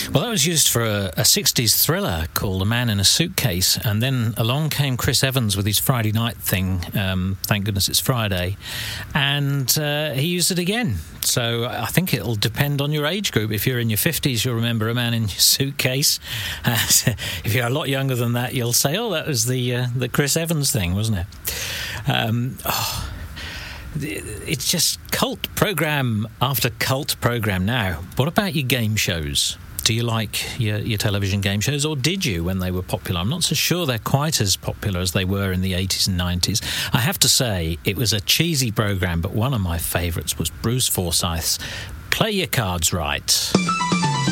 Well, that was used for a 60s thriller called A Man in a Suitcase, and then along came Chris Evans with his Friday night thing, Thank Goodness It's Friday, and he used it again. So I think it'll depend on your age group. If you're in your 50s, you'll remember A Man in Your Suitcase. If you're a lot younger than that, you'll say, oh, that was the Chris Evans thing, wasn't it? It's just cult programme after cult programme now. What about your game shows? Do you like your television game shows, or did you when they were popular? I'm not so sure they're quite as popular as they were in the 80s and 90s. I have to say, it was a cheesy programme, but one of my favourites was Bruce Forsyth's Play Your Cards Right.